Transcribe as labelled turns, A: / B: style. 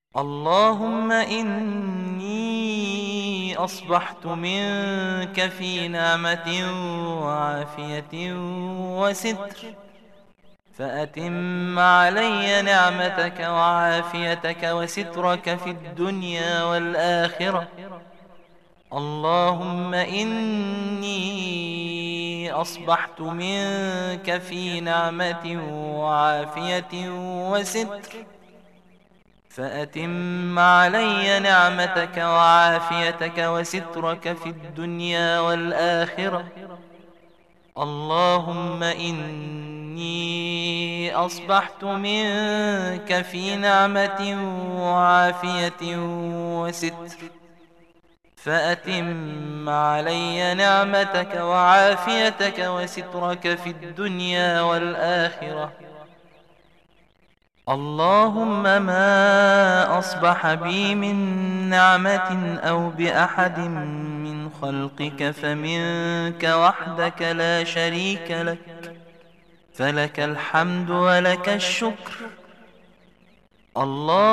A: اللهم إني أصبحت منك في نعمة وعافية وستر، فأتم علي نعمتك وعافيتك وسترك في الدنيا والآخرة. اللهم إني أصبحت منك في نعمة وعافية وستر، فأتم علي نعمتك وعافيتك وسترك في الدنيا والآخرة. اللهم إني أصبحت منك في نعمة وعافية وستر، فأتم علي نعمتك وعافيتك وسترك في الدنيا والآخرة. اللهم ما أصبح بي من نعمة أو بأحد من خلقك فمنك وحدك لا شريك لك، فلك الحمد ولك الشكر. الله